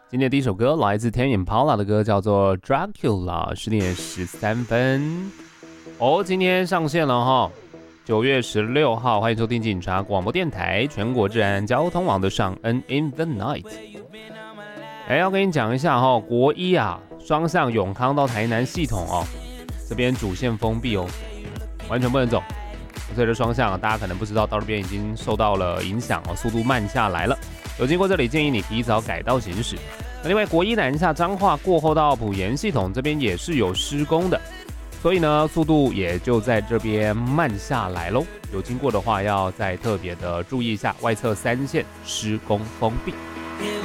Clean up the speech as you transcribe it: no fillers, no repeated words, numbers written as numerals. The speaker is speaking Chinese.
今天第一首歌来自 Tame Impala 的歌叫做 Dracula， 10点13分。今天上线了哈，9月16号，欢迎收听警察广播电台全国治安交通网的上恩 in the night。要跟你讲一下哈，国一啊，双向永康到台南系统哦，这边主线封闭哦，完全不能走。所以这双向大家可能不知道，到这边已经受到了影响哦，速度慢下来了。有经过这里，建议你提早改道行驶。那另外，国一南下彰化过后到埔盐系统这边也是有施工的，所以呢，速度也就在这边慢下来喽。有经过的话，要再特别的注意一下，外侧3线施工封闭。